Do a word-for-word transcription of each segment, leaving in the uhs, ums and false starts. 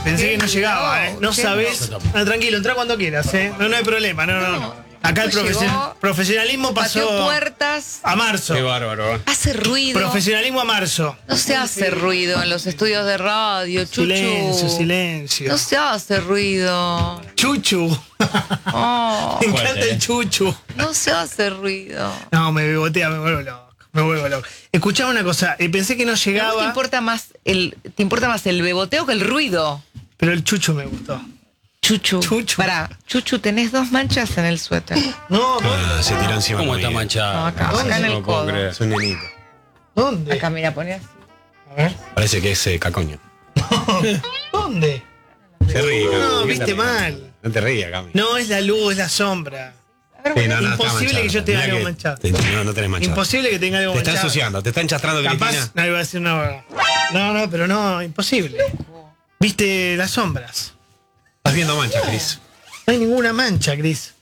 Pensé que no llegaba, ¿eh? No sabés. No, tranquilo, entra cuando quieras, ¿eh? No, no hay problema, no, no. no. Acá el profesion- profesionalismo pasó Pateó puertas. a marzo. Qué bárbaro. Hace ruido. Profesionalismo a marzo. No se hace ruido en los estudios de radio, Chuchu. Silencio, silencio. No se hace ruido. Chuchu. Oh, Me encanta Fuerte, el ¿eh? chuchu. no se hace ruido. No, me bebotea, me vuelvo loco. Me vuelvo loco. Escuchaba una cosa, eh, pensé que no ¿A vos llegaba, ¿Te importa más el, te importa más el beboteo que el ruido? pero el chuchu me gustó. Chuchu. Chuchu. Pará, Chuchu, tenés dos manchas en el suéter. No, no. Ah, se tiró encima ¿Cómo está conmigo. manchado? No, acá, No, acá en no el lo puedo codo. creer. Es un nenito. ¿Dónde? Acá, mira, poné así. A ver. Parece que es eh, cacoño. ¿Dónde? Se ríe, Cami. No, ¿Qué te viste ríes? mal. No te rías, Cami. No, es la luz, es la sombra. A ver, Sí, bueno, no, no, está Imposible manchado. que yo tenga Mirá algo que manchado. te- no, no tenés manchado. Imposible que tenga algo Te está manchado. ensuciando, te está enchastrando, Capaz, Cristina. no iba a decir una. No, no, pero no, imposible. ¿Viste las sombras? Estás viendo manchas, Cris. No hay ninguna mancha, Cris.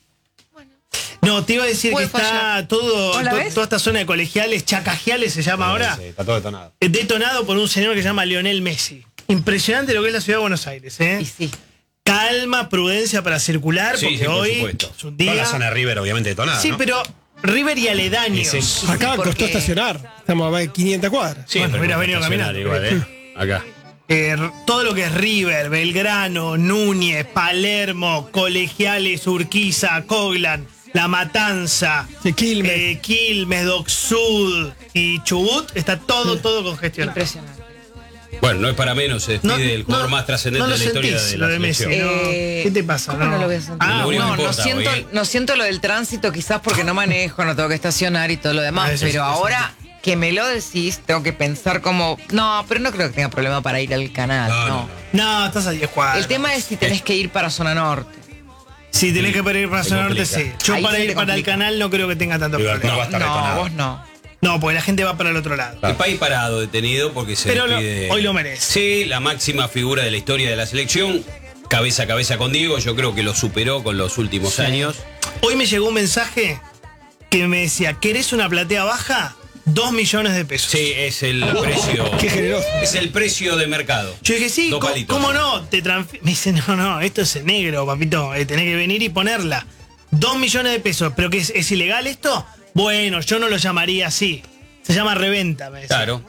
No, te iba a decir Puede que está fallar. todo, ¿Vos la to- ves? toda esta zona de colegiales, chacajiales se llama ahora, Sí, está todo detonado. eh, detonado por un señor que se llama Lionel Messi. Impresionante lo que es la ciudad de Buenos Aires, ¿eh? Y sí. Calma, prudencia para circular, Sí, porque sí, por hoy supuesto. es un Toda día. la zona de River, obviamente, detonada. Sí, ¿no? pero River y aledaños. Sí, sí. Acá porque- costó estacionar. Estamos a quinientas cuadras. Sí, Bueno, pero hubieras con venido estacionar caminando. igual, ¿eh? Acá. Eh, r- todo lo que es River, Belgrano, Núñez, Palermo, Colegiales, Urquiza, Coglan, La Matanza, Sí, Quilmes. eh, Quilmes, Dock Sud y Chubut, está todo, todo congestionado. Impresionante. Bueno, no es para menos, se despide No, el jugador no, más trascendente no lo de la historia sentís, de lo la de Messi. selección. No. Eh, ¿Qué te pasa? ¿Cómo no, lo voy a sentir? Ah, No, bueno, no no, no importa, siento, oye. no siento lo del tránsito quizás porque no manejo, no tengo que estacionar y todo lo demás, Ah, eso sí, pero eso ahora que me lo decís, tengo que pensar como, no, pero no creo que tenga problema para ir al canal, No, no. no, no. no, estás a diez cuadras. El tema es si tenés que ir para zona norte. Si tenés que ir para Se Zona Norte, complica. sí. Yo Ahí para se ir te para el complica. canal no creo que tenga tanto Libertad problema. va a estar No, detonado. vos no. No, porque la gente va para el otro lado. El país parado, detenido, porque se Pero lo- despide. hoy lo merece. Sí, la máxima figura de la historia de la selección. Cabeza a cabeza con Diego, yo creo que lo superó con los últimos años. Hoy me llegó un mensaje que me decía, ¿querés una platea baja? Dos millones de pesos. Sí, es el precio. Qué generoso. Es el precio de mercado. Yo dije, sí, Dos ¿cómo, palitos. cómo no? Te transfi-". Me dice, no, no, esto es en negro, papito. eh, tenés que venir y ponerla. Dos millones de pesos. ¿Pero qué es, es ilegal esto? Bueno, yo no lo llamaría así. Se llama reventa, me decía. Claro.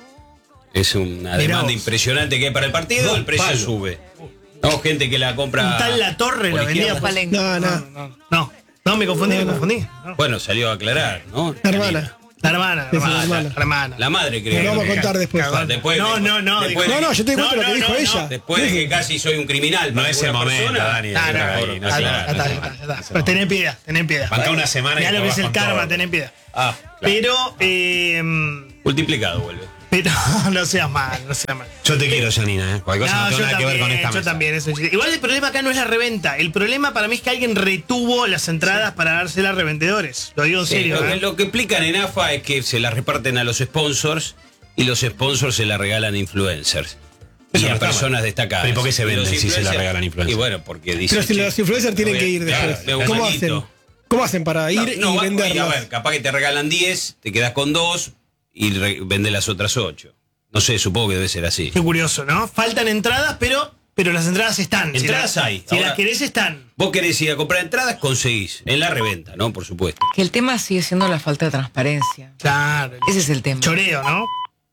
Es una Mirá demanda vos. impresionante que hay para el partido, Dos el precio palos. sube. No, gente que la compra. Un tal La Torre por la vendía. izquierda. por- Valen- No, No, no. no, no. No, me confundí, me confundí. No. Bueno, salió a aclarar, ¿no? La hermana. La hermana, la Sí, sí, hermana, la hermana. la hermana. La madre creo. Nos vamos a que- contar después. Ah, después No, de- no, no, Después, dijo- No, no, yo te No, cuento lo no, que dijo no, ella. no. después de que casi soy un criminal. No para es el alguna momento, persona. Dani. Ah, no, Ahí, no, no ya se está, la- ya está, ya está. Pero tené piedad, tené piedad. Banca una semana y Mirá lo que vas es el con karma, todo. tené piedad. Ah, claro. Pero, eh, Multiplicado vuelve. pero no seas mal, no seas mal. Yo te quiero, Janina, ¿eh? Cualquier cosa no, No, tengo yo nada que ver con también, esta yo mesa. también, es un chiste. Igual el problema acá no es la reventa. El problema para mí es que alguien retuvo las entradas para dárselas a revendedores. Lo digo en Sí, serio. lo, que, ¿eh? lo que explican en A F A es que se la reparten a los sponsors y los sponsors se la regalan a influencers. Eso y no a está personas mal. destacadas. Pero ¿y por qué se Y los venden si se la influencers- regalan influencers? Y bueno, porque dicen. Pero si che, los influencers tienen que ir claro, después. veo un ¿Cómo manito. hacen? ¿Cómo hacen para ir No, no, y va- venderlas? A ver, capaz que te regalan diez, te quedas con dos y re- vendes las otras ocho. No sé, supongo que debe ser así. Qué curioso, ¿no? Faltan entradas, pero, pero las entradas están. Entradas si las- hay. Si Ahora- las querés, están. Vos querés ir a comprar entradas, conseguís. En la reventa, ¿no? Por supuesto. Que el tema sigue siendo la falta de transparencia. Claro. Ese es el tema. Choreo, ¿no?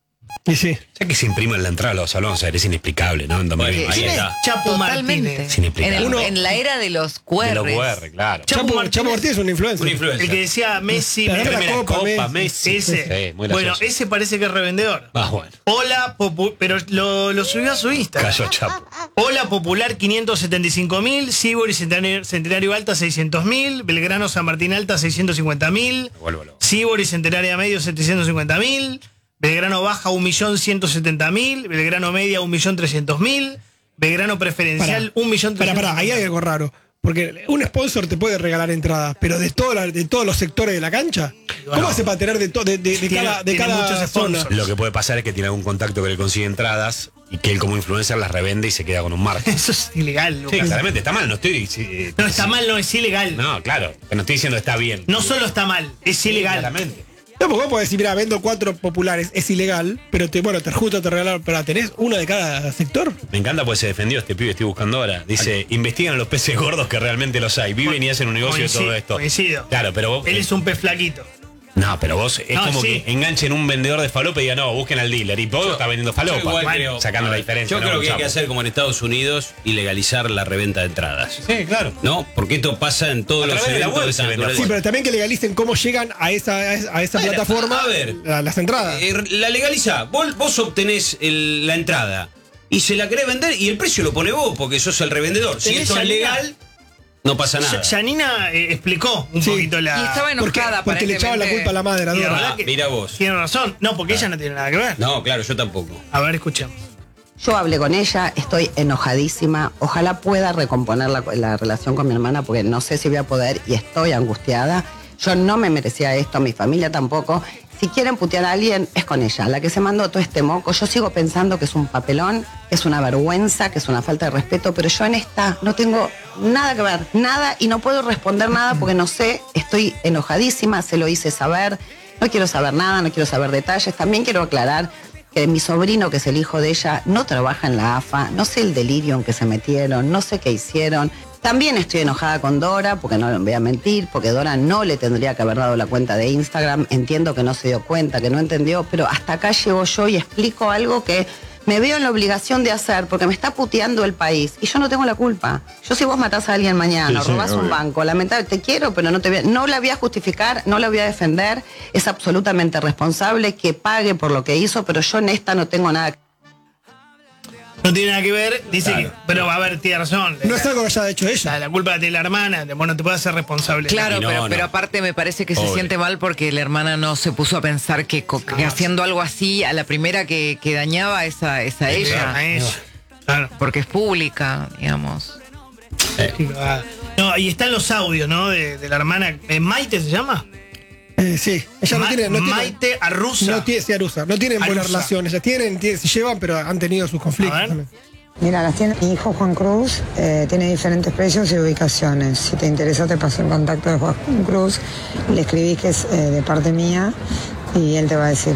Y sí. Ya que se imprime en la entrada a los salones, es inexplicable, ¿no? En dos mil veinte. Bueno, ahí ¿Quién es está. Chapo Totalmente. Martínez? Sin explicar. En, el- Uno- en la era de los Q De R. los U R, claro. Chapo Chapo, Martínez. Chapo Martínez es un influencer. Un influencer. El que decía Messi. La me- gana la Primera Copa, Copa, Messi. Messi. Ese. Sí, muy bueno, gracioso. ese parece que es revendedor. Ah, bueno. Hola, popu- pero lo, lo subió a su Instagram. Cayó Chapo. Hola Popular quinientos setenta y cinco mil, Sibori Centenario, Centenario Alta seiscientos mil, Belgrano San Martín Alta seiscientos cincuenta mil, Me vuelvo loco. Sibori Centenaria Medio setecientos cincuenta mil, Belgrano Baja un millón ciento setenta mil, Belgrano Media un millón trescientos mil, Belgrano Preferencial un millón Para, trescientos para, ahí hay algo raro. Porque un sponsor te puede regalar entradas, pero de, toda la- de todos los sectores de la cancha, ¿cómo hace para tener de, to- de, de- de Tiene- cada, de tiene cada muchos zona? sponsors. Lo que puede pasar es que tiene algún contacto que le consigue entradas y que él como influencer las revende y se queda con un margen. Eso es ilegal, Sí, Lucas. claramente, está mal, no estoy... eh, No, está mal, no, es ilegal. No, No, claro, que no estoy diciendo está bien. solo está mal, es ilegal. Claramente. No, No, porque vos podés decir, mira, vendo cuatro populares, es ilegal, pero te, bueno, te justo te regalaron, pero tenés uno de cada sector. Me encanta porque se defendió este pibe, estoy buscando ahora. Dice, investigan a los peces gordos que realmente los hay. Viven y hacen un negocio de todo esto. Coincido. Claro, pero vos. Él es un pez flaquito. No, pero vos es No, como sí. que enganchen un vendedor de falopa y digan, no, busquen al dealer. Y vos estás vendiendo Yo falopa. igual Bueno, creo- sacando la diferencia. Yo ¿no? creo que hay Chamo. que hacer como en Estados Unidos y legalizar la reventa de entradas. Sí, claro. ¿No? Porque esto pasa en todos A los través de la eventos web de se esa vende naturaleza. Sí, pero también que legalicen cómo llegan a esa, a esa Bueno, plataforma a ver. la- las entradas. Eh, la legaliza. Vos, vos obtenés el- la entrada y se la querés vender y el precio lo pone vos porque sos el revendedor. Si ¿Tenés esto es Yanina? legal, no pasa nada. Ya- Yanina eh, explicó un Sí. poquito la. Y estaba Porque, enojada, porque le echaban la aparentemente. culpa a la madre, la Y la Dora. verdad Ah, que mira vos. Tiene razón. No, porque ella no tiene nada que ver. No, claro, yo tampoco. A ver, escuchemos. Yo hablé con ella, estoy enojadísima. Ojalá pueda recomponer la, la relación con mi hermana porque no sé si voy a poder y estoy angustiada. Yo no me merecía esto, mi familia tampoco. Si quieren putear a alguien, es con ella, la que se mandó todo este moco. Yo sigo pensando que es un papelón, que es una vergüenza, que es una falta de respeto, pero yo en esta no tengo nada que ver, nada, y no puedo responder nada porque no sé, estoy enojadísima, se lo hice saber, no quiero saber nada, no quiero saber detalles. También quiero aclarar que mi sobrino, que es el hijo de ella, no trabaja en la A F A, no sé el delirio en que se metieron, no sé qué hicieron. También estoy enojada con Dora, porque no le voy a mentir, porque Dora no le tendría que haber dado la cuenta de Instagram. Entiendo que no se dio cuenta, que no entendió, pero hasta acá llego yo y explico algo que me veo en la obligación de hacer, porque me está puteando el país y yo no tengo la culpa. Yo, si vos matás a alguien mañana, Sí, sí, robás un obvio. banco, lamentable, te quiero, pero no te voy a- no la voy a justificar, no la voy a defender, es absolutamente responsable que pague por lo que hizo, pero yo en esta no tengo nada que... No tiene nada que ver. Dice Claro. que. Pero a ver, tiene razón. No es algo que haya hecho ella. La, la culpa la tiene la hermana. Bueno, te puede hacer responsable. Claro, Y no, pero, no. pero aparte me parece que se Pobre. siente mal porque la hermana no se puso a pensar que, co- que haciendo algo así, a la primera que, que dañaba es a, es a ella. A ella. Claro. Porque es pública, digamos. Ah. No, y están los audios, ¿no? De, de la hermana. ¿eh, ¿Maite se llama? Eh, sí, ella Ma- no tiene. No tiene Maite Arruza. No tiene, sí, Arusa. No tienen buenas Arusa. relaciones. Ellas tienen, tienen- se llevan, pero han tenido sus conflictos. A ver. también. Mira, las tiene mi hijo Juan Cruz, eh, tiene diferentes precios y ubicaciones. Si te interesa, te paso el contacto de Juan Cruz. Le escribí que es eh, de parte mía y él te va a decir.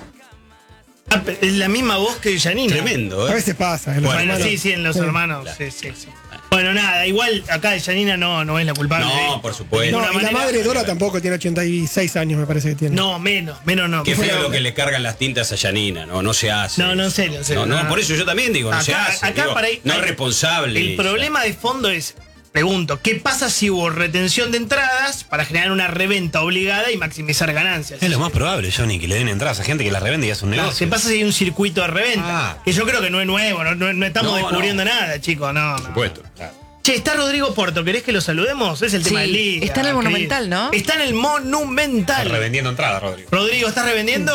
Ah, pe- es la misma voz que Yanina. Tremendo, A ¿eh? veces pasa. en los Bueno, hermanos. sí, sí, en los Sí. hermanos. Sí, sí, sí. Bueno, nada, igual acá Yanina no, no es la culpable. No, ¿eh? por supuesto. De No, ninguna y la manera. madre Dora tampoco tiene ochenta y seis años, me parece que tiene. No, menos, menos no. Qué Fue feo la- lo que le cargan las tintas a Yanina, no, no se hace. No, no, en serio, en serio. No, no, No. por eso yo también digo, no se Acá, hace. acá Digo, para ahí- no es ahí- responsable. El ella. problema de fondo es, pregunto, ¿qué pasa si hubo retención de entradas para generar una reventa obligada y maximizar ganancias? Es lo más probable, Johnny, que le den entradas a gente que la revende y hace un No, negocio. ¿qué pasa si hay un circuito de reventa? Ah. Que yo creo que no es nuevo, no, no- no estamos No, descubriendo no. nada, chicos, no. Por no. supuesto. Che, está Rodrigo Porto, ¿querés que lo saludemos? Es el tema Sí, del día. está en el querido. Monumental, ¿no? Está en el Monumental. Está revendiendo entradas, Rodrigo. Rodrigo, ¿estás revendiendo?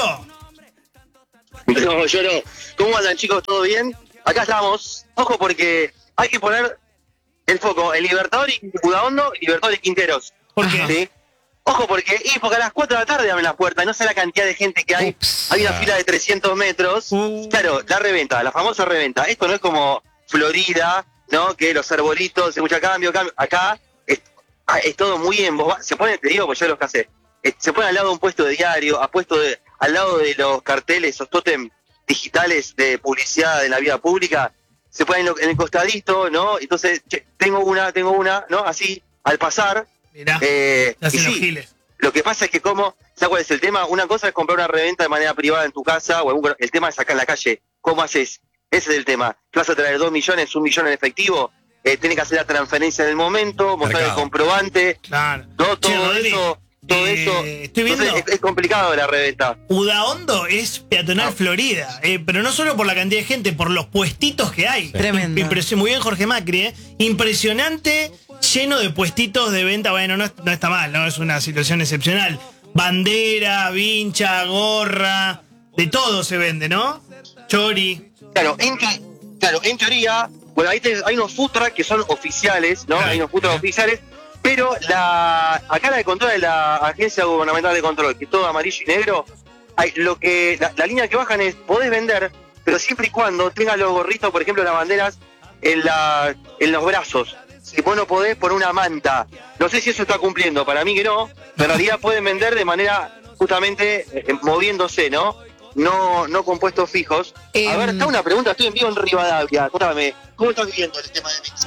No, yo no. ¿Cómo andan, chicos? ¿Todo bien? Acá estamos. Ojo, porque hay que poner el foco en Libertador y Udaondo y Libertador y Quinteros. ¿Por qué? ¿Sí? Ojo, porque, y porque a las cuatro de la tarde abren las puertas. No sé la cantidad de gente que hay. Ups. Hay una fila de trescientos metros. Uh. Claro, la reventa, la famosa reventa. Esto no es como Florida, ¿no? Que los arbolitos, se escucha cambio, cambio. Acá es, ah, es todo muy en voz ba- Se pone, te digo, pues yo los que hace. Eh, Se pone al lado de un puesto de diario, a puesto de, al lado de los carteles, esos tótem digitales de publicidad de la vida pública. Se ponen en, lo- en el costadito, ¿no? Entonces, che, tengo una, tengo una, ¿no? Así, al pasar. Mirá, Eh, te hacen y los sí, giles. lo que pasa es que como, ¿sabes cuál es el tema? Una cosa es comprar una reventa de manera privada en tu casa, o algún- el tema es acá en la calle. ¿Cómo haces? Ese es el tema. ¿Te vas a traer dos millones, un millón en efectivo? Eh, tenés que hacer la transferencia en el momento, mostrar Mercado. el comprobante, Claro. todo, Che, todo Rodri, eso, todo eh, eso. Estoy viendo. Entonces, es, es complicado la reventa. Udaondo es peatonal Florida, eh, pero no solo por la cantidad de gente, por los puestitos que hay. Tremendo. Impresio- muy bien, Jorge Macri, eh. Impresionante, lleno de puestitos de venta. Bueno, no, es- no está mal, ¿no? Es una situación excepcional. Bandera, vincha, gorra, de todo se vende, ¿no? Chori. Claro, en, te- claro, en teoría, bueno, ahí tenés- hay unos food truck que son oficiales, ¿no? Hay unos food truck oficiales, pero la acá la de control de la Agencia Gubernamental de Control, que es todo amarillo y negro, hay, lo que la, la línea que bajan es, podés vender, pero siempre y cuando tengas los gorritos, por ejemplo, las banderas en, la, en los brazos. Si vos no podés, por una manta. No sé si eso está cumpliendo, para mí que no, pero en realidad pueden vender de manera justamente eh, moviéndose, ¿no? No, no con puestos fijos. Eh, A ver, está una pregunta, estoy en vivo en Rivadavia. Cuéntame, ¿cómo estás viviendo el tema de Mix?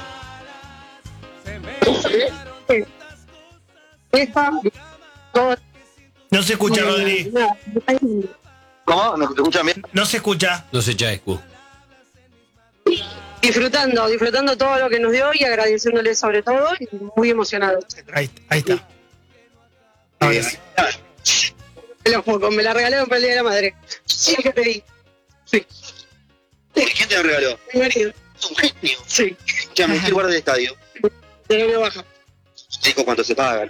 No se escucha, Rodri. ¿Cómo? ¿No te escuchan bien? No se escucha. No se echa escu. Disfrutando, disfrutando todo lo que nos dio y agradeciéndole sobre todo y muy emocionado. Ahí, ahí está. Ahora sí. Me la, me la regalaron para el Día de la Madre. Sí, que pedí. Sí. ¿Quién te lo regaló? Mi marido. Un genio. Sí. Ya me fui guarda del estadio. De la baja. Dijo cuánto se paga.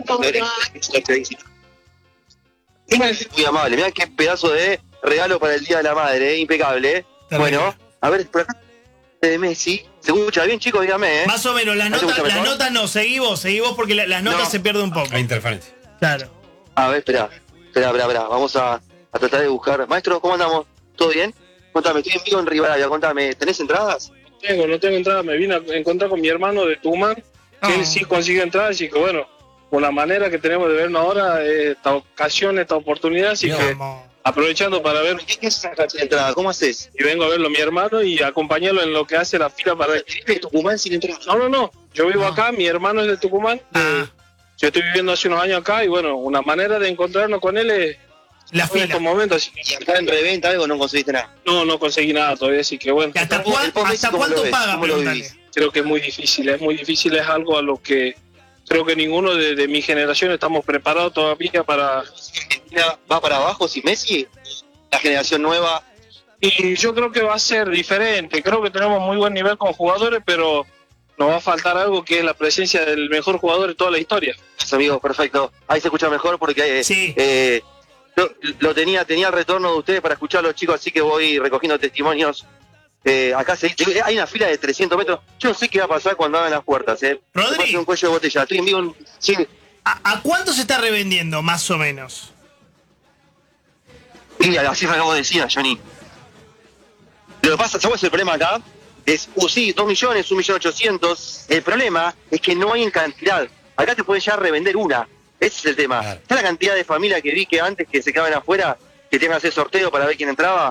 Muy amable. Mirá qué pedazo de regalo para el Día de la Madre, ¿eh? Impecable. ¿eh? Bueno, a ver, por acá de Messi. ¿Se escucha bien, chicos? Dígame, ¿eh? Más o menos, las ¿No se notas, escucha las mejor? notas no, seguí vos, seguí vos porque la- las notas No. se pierden un poco. Hay interferencia. Claro. A ver, espera. Espera, espera, espera. Vamos a, a tratar de buscar. Maestro, ¿cómo andamos? ¿Todo bien? Contame, estoy en vivo en Rivadavia. Contame, ¿tenés entradas? Tengo, no tengo entrada, me vine a encontrar con mi hermano de Tucumán, que Ah. él sí consigue entradas y que bueno, por la manera que tenemos de vernos ahora, eh, esta ocasión, esta oportunidad, así que Vamos. aprovechando para ver, ¿Qué, qué es esa cantidad de entradas? ¿Cómo haces? y vengo a verlo a mi hermano y acompañarlo en lo que hace la fila para... ¿Tenés Tucumán sin entradas? No, no, no, yo vivo acá, mi hermano es de Tucumán, Ah, eh, yo estoy viviendo hace unos años acá y bueno, una manera de encontrarnos con él es la en fila. estos momentos, así ¿Y que acá en reventa algo no conseguiste nada? no, no conseguí nada todavía, así que bueno, ¿Y ¿Hasta, ¿Cómo- cuán- el post Messi hasta cómo lo cuánto ves? paga? ¿Cómo lo Pregúntale. vivís? creo que es muy difícil, es muy difícil, es algo a lo que creo que ninguno de, de mi generación estamos preparados todavía para... Argentina va para abajo sin Messi? La generación nueva. Y yo creo que va a ser diferente, creo que tenemos muy buen nivel con jugadores, pero nos va a faltar algo que es la presencia del mejor jugador de toda la historia. Amigos, perfecto. Ahí se escucha mejor porque eh, Sí. eh, lo, lo tenía, tenía el retorno de ustedes para escuchar a los chicos, así que voy recogiendo testimonios. Eh, acá se, hay una fila de trescientos metros. Yo no sé qué va a pasar cuando abran las puertas. Eh. Rodri. Se pasa un cuello de botella. Estoy en vivo. en- Sí. ¿A, a cuánto se está revendiendo, más o menos? Y a la cifra que vos decías, Johnny. Lo que pasa, ¿sabes el problema acá? Es, uh, sí, dos millones, un millón ochocientos. El problema es que no hay en cantidad. Acá te pueden ya revender una. Ese es el tema. Claro. ¿Está la cantidad de familias que vi que antes que se quedaban afuera, que tengan que hacer sorteo para ver quién entraba?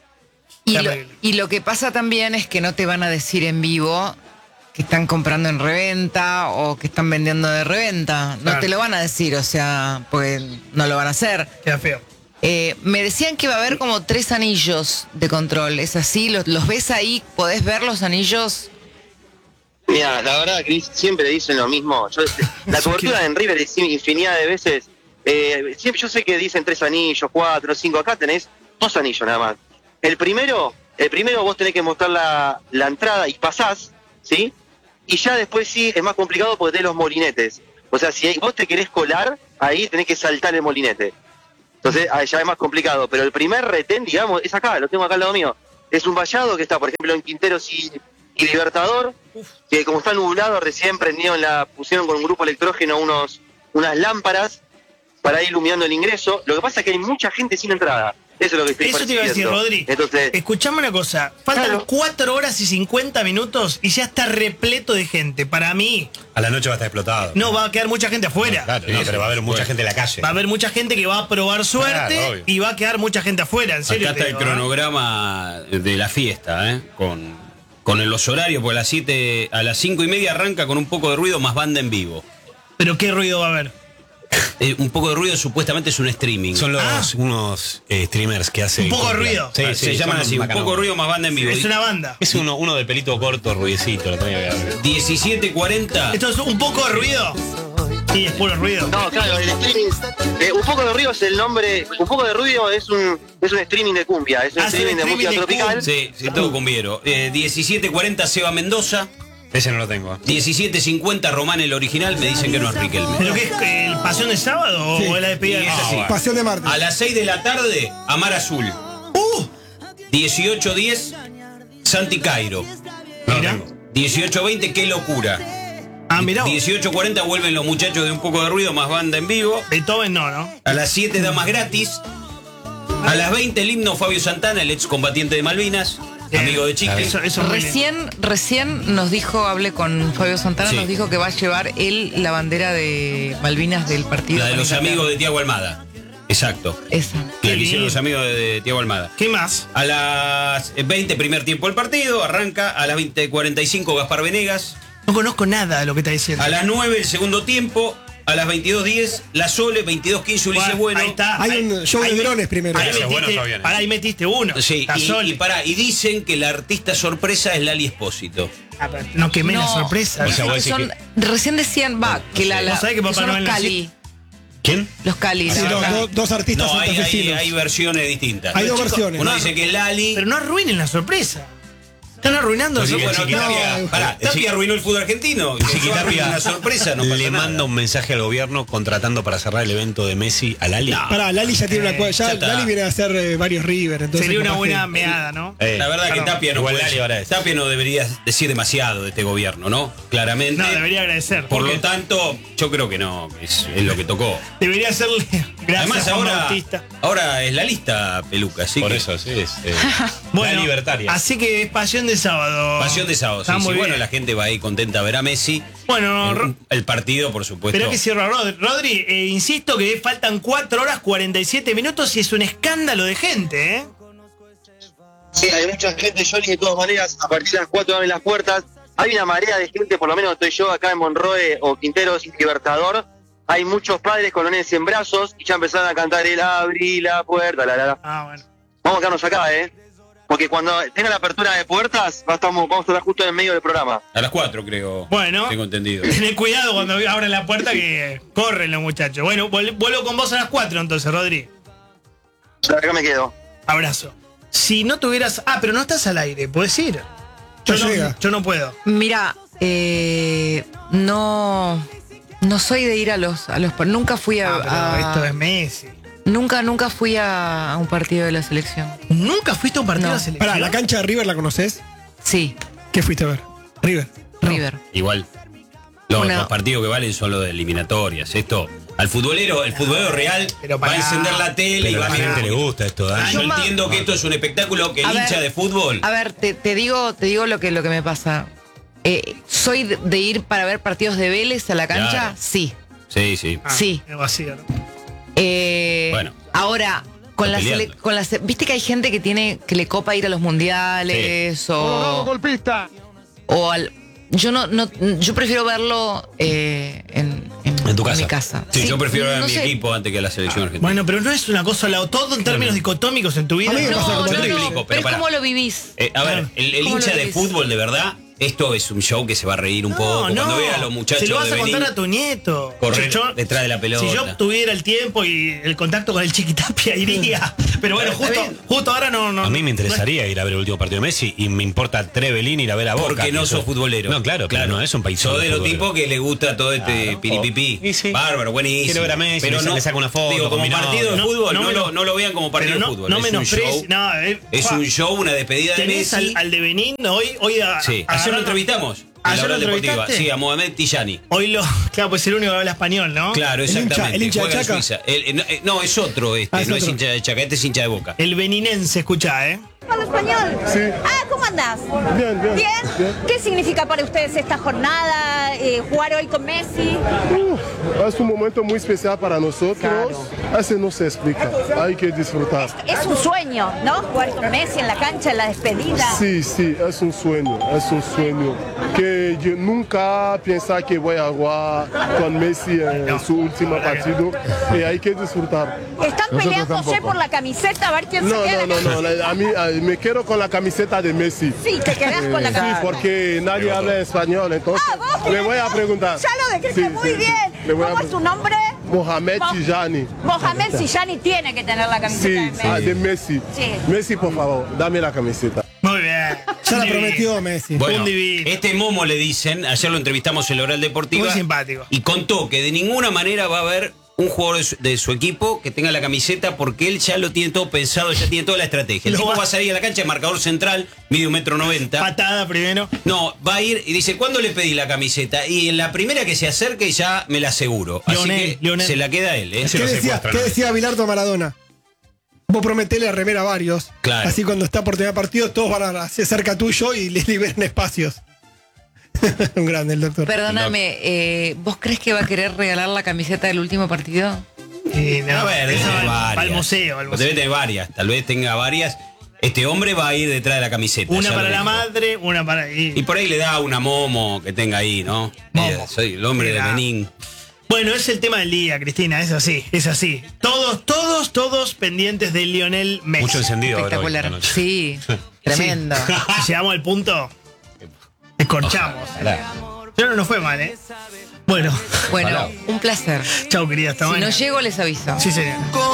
Y lo, Terrible. y lo que pasa también es que no te van a decir en vivo que están comprando en reventa o que están vendiendo de reventa. No Claro. te lo van a decir, o sea, pues no lo van a hacer. Queda feo. Eh, me decían que va a haber como tres anillos de control. ¿Es así? ¿Los, los ves ahí? ¿Podés ver los anillos? Mira, la verdad, Cris, siempre dicen lo mismo. Yo, la cobertura en River es infinidad de veces. Eh, siempre, yo sé que dicen tres anillos, cuatro, cinco. Acá tenés dos anillos nada más. El primero, el primero vos tenés que mostrar la, la entrada y pasás, ¿sí? Y ya después sí es más complicado porque tenés los molinetes. O sea, si vos te querés colar, ahí tenés que saltar el molinete. Entonces ah, ya es más complicado. Pero el primer retén, digamos, es acá, lo tengo acá al lado mío. Es un vallado que está, por ejemplo, en Quinteros y, y Libertador, que como está nublado, recién prendieron la, pusieron con un grupo electrógeno unos, unas lámparas para ir iluminando el ingreso. Lo que pasa es que hay mucha gente sin entrada. Eso es lo que estoy Eso te iba a decir, percibiendo. Rodri. Entonces, Escuchame una cosa. Faltan Claro. cuatro horas y cincuenta minutos y ya está repleto de gente. Para mí, A la noche va a estar explotado. no va a quedar mucha gente afuera. Claro, Sí, no, sí, pero va a haber por mucha supuesto. gente en la calle. Va a haber mucha gente que va a probar suerte Claro, obvio. y va a quedar mucha gente afuera, en serio. Acá te está el digo, ¿eh? cronograma de la fiesta, ¿eh? Con, con los horarios, porque a las siete, a las cinco y media arranca con un poco de ruido más banda en vivo. Pero qué ruido va a haber. Eh, un poco de ruido supuestamente es un streaming. Son los Ah. unos eh, streamers que hacen. Un poco de compra. ruido. Sí, Ah, sí, se llaman son así, un bacanos. poco de ruido más banda en vivo. Es una banda. Es uno, uno de pelito corto, ruidecito. Lo tenía que ver. diecisiete cuarenta. Esto es un poco de ruido. Sí, es puro ruido. no, claro, el streaming. eh, un poco de ruido es el nombre. Un poco de ruido es un, es un streaming de cumbia. Es un Ah, sí, streaming de streaming música de tropical. Sí, sí, todo cumbiero. Eh, diecisiete cuarenta Seba Mendoza. Ese no lo tengo. diecisiete cincuenta Román el original. Me dicen que no es Riquelme. ¿Pero qué es? ¿El Pasión de Sábado Sí. o es la despedida? Y es Ah, así. bueno. Pasión de Marte. A las seis de la tarde, Amar Azul. ¡Uh! dieciocho diez Santi Cairo. No lo Mira. tengo. dieciocho veinte Qué locura. Ah, mirá. vos. dieciocho cuarenta vuelven los muchachos de un poco de ruido, más banda en vivo. Beethoven no, ¿no? A las siete Damas Gratis. A las veinte el himno Fabio Santana, el excombatiente de Malvinas, Bien. amigo de Chiqui. Eso, eso es muy bien. Recién, recién nos dijo, hablé con Fabio Santana, Sí. nos dijo que va a llevar él la bandera de Malvinas del partido. La de con los Inglaterra. amigos de Tiago Almada. Exacto. Esa. La que hicieron los amigos de, de Thiago Almada. ¿Qué más? A las veinte, primer tiempo del partido, arranca. A las veinte cuarenta y cinco, Gaspar Venegas. No conozco nada de lo que está diciendo. A las nueve, el segundo tiempo. A las veintidós diez, La Sole. veintidós quince, Ulises Bueno. Ahí está. Hay un show de drones primero. Ahí Ese bueno metiste, está bien, pará, ahí metiste uno. Sí, La y, Sole. y pará, y dicen que la artista sorpresa es Lali Espósito. Ah, pero no quemé la No, sorpresa. O sea, dicen vos que decís son, recién decían, va, que la, la ¿Vos sabés que Papá son Noel los nació? Cali. ¿Quién? Los Cali. Sí, la los verdad. do- dos artistas No, hay, hay, santafesinos. hay versiones distintas. Hay dos Chicos, versiones. Uno No, dice que es Lali. Pero no arruinen la sorpresa. Están arruinando la Sí, sorpresa. bueno, Tapia, no, pará, el Tapia Chiqui- arruinó el fútbol argentino. Y Chiqui eso arruina Tapia una sorpresa, no pasa le nada. manda un mensaje al gobierno contratando para cerrar el evento de Messi a Lali. No. Pará, Lali ya tiene una cua- ya, ya está. Lali viene a hacer eh, varios River. Entonces Sería una capaz buena que- meada, ¿no? Eh, La verdad Claro. que Tapia no, Igual puede- Lali ahora es. Tapia no debería decir demasiado de este gobierno, ¿no? Claramente. No, debería agradecer. Por porque lo tanto, yo creo que no, que es, es lo que tocó. debería hacerle gracias Además, a Juan ahora, Bautista. ahora es la lista, Peluca, así Por que- eso, sí, es eh, Bueno, la libertaria. así que es pasión de sábado. Pasión de sábado, Está sí, sí. muy Bueno, bien. la gente va ahí contenta a ver a Messi. Bueno, Ro- el, el partido, por supuesto. Pero que cierra Rodri. Rodri, eh, insisto que faltan cuatro horas cuarenta y siete minutos y es un escándalo de gente, ¿eh? Sí, hay mucha gente, Johnny, de todas maneras, a partir de las cuatro abren las puertas. Hay una marea de gente, por lo menos estoy yo acá en Monroe o Quinteros Libertador. Hay muchos padres con los nenes en brazos y ya empezaron a cantar el abrí la puerta, la, la, la. Ah, bueno. Vamos a quedarnos acá, ¿eh? Porque cuando tenga la apertura de puertas, va- estamos, vamos a estar justo en el medio del programa. A las cuatro, creo. Bueno. Tengo entendido. Tened cuidado cuando abran la puerta que corren los muchachos. Bueno, vol- vuelvo con vos a las cuatro entonces, Rodri. Acá me quedo. Abrazo. Si no tuvieras... Ah, pero no estás al aire, puedes ir. Yo, No no, llega. yo no puedo. Mira, eh, no, no soy de ir a los, a los, nunca fui a, Ah, pero a- esto es Messi. nunca, nunca fui a, a un partido de la selección. ¿Nunca fuiste a un partido No. de la selección? Pará, ¿la cancha de River la conoces? Sí, ¿Qué fuiste a ver? River. River. Igual. Los, Una- los partidos que valen son los de eliminatorias. Esto, al futbolero, el futbolero real pero va a pará. encender la tele y Pero va a a la mirar. gente le gusta esto, Ah, Dani. yo Yo ma- entiendo que esto es un espectáculo que el A ver, hincha de fútbol. A ver, te, te digo, te digo lo que, lo que me pasa. Eh, ¿Soy de, de ir para ver partidos de Vélez a la cancha? Claro. Sí. Sí, sí. Ah, Sí. es vacío, ¿no? Eh, Bueno. Ahora, con Está la, sele- peleando. con la se- viste que hay gente que tiene que le copa ir a los mundiales o golpista. o al yo no, no yo prefiero verlo eh, en, En tu mi casa. casa. Sí, yo prefiero ver a no mi sé. equipo antes que a la selección argentina. Bueno, pero no es una cosa, la- todo en términos dicotómicos en tu vida. A mí me No, pasa no, con no, Yo te no, explico, pero pero pará. ¿cómo lo vivís? Eh, a ver, el, el ¿Cómo hincha lo de ves? fútbol, de verdad, esto es un show que se va a reír un poco. Cuando vea a los muchachos se lo vas de a contar Benín a tu nieto. correr Yo- detrás de la pelota. Si yo tuviera el tiempo y el contacto con el Chiquitapia iría. Pero bueno, Está justo, bien. justo ahora no, no. A mí me no- interesaría ir a ver el último partido de Messi y me importa Trevelin ir a ver a Boca. Porque no Eso- sos futbolero. No, claro, claro, no es un país. Sos de los tipos que le gusta todo este Claro. piripipí. Y sí. Bárbaro, buenísimo. Quiero ver a Messi, pero le- no, le saco una foto Digo, como con mi partido de novia. fútbol, No, no, no lo, me- no lo vean como partido pero no, de fútbol. no es un menosprecies. show. No, eh, Es Juan, un show, una despedida de tenés Messi. al, al de Benín hoy, hoy a, Sí, a- ayer lo a- entrevistamos. En ¿Ayer la lo Oral Deportiva. entrevistaste? Sí, a Mohamed Tijani. Hoy lo. Claro, pues es el único que habla español, ¿no? Claro, El hincha- exactamente. el hincha de Juega en Chaca. Suiza. El- eh, no, eh, no, es otro este. Ah, es no otro. es hincha de Chaca, este es hincha de Boca. El beninense, escucha, ¿eh? ¿Habla español? Sí. Ah, ¿cómo andás? Bien, bien. ¿Bien? Bien. ¿Qué significa para ustedes esta jornada? Eh, jugar hoy con Messi. Uf, es un momento muy especial para nosotros. Así no se explica. Hay que disfrutar. Es un sueño, ¿no? Jugar con Messi en la cancha, en la despedida. Sí, sí, es un sueño, es un sueño. Que yo nunca pensaba que voy a jugar con Messi en su último partido y hay que disfrutar. Están peleándose por la camiseta a ver quién No, se queda. no, no, no, la- a mí a- me quedo con la camiseta de Messi. Sí, te quedás con la Sí, camiseta. porque nadie habla español, entonces Ah, vos le querés- voy a preguntar. Ya lo decrete Sí, muy sí, sí. bien. Le voy a ¿Cómo es tu nombre? Mohamed Mo- Tijani. Mohamed Sillani tiene que tener la camiseta Sí, de Messi. ah, de Messi. Sí. Messi, por favor, dame la camiseta. Muy bien. Ya la Divino. prometió Messi. Bueno, Un divino. este Momo le dicen, ayer lo entrevistamos en la Oral Deportiva. Muy simpático. Y contó que de ninguna manera va a haber un jugador de su, de su equipo que tenga la camiseta porque él ya lo tiene todo pensado, ya tiene toda la estrategia. El Lo tipo va- va a salir a la cancha, marcador central, mide un metro noventa. Patada primero. No, va a ir y dice, ¿cuándo le pedí la camiseta? Y en la primera que se acerque ya me la aseguro. Así Lionel, que Lionel. se la queda él, ¿eh? Ese ¿Qué no se decía, muestra, ¿qué ¿no? decía Bilardo a Maradona? Vos prometele a remera a varios. Claro. Así cuando está por tener partido, todos van a hacer cerca tuyo y le liberan espacios. Un grande el doctor. Perdóname, eh, ¿vos crees que va a querer regalar la camiseta del último partido? Y no, A ver, debe eso tener va varias. al museo, al O museo. Debe tener varias, tal vez tenga varias. Este hombre va a ir detrás de la camiseta. Una ya para lo la dijo. madre, una para... Y, Y por ahí le da una momo que tenga ahí, ¿no? Eh, soy el hombre de Mira. Benín. Bueno, es el tema del día, Cristina, es así, es así. Todos, todos, todos pendientes de Lionel Messi. Mucho encendido ahora hoy, Espectacular. esta noche. Sí, tremendo. Si llegamos al punto, escorchamos. Ojalá. Pero no nos fue mal, ¿eh? Bueno, Bueno, un placer. chau, querida, hasta Si no mañana. llego, les aviso. Sí, señor.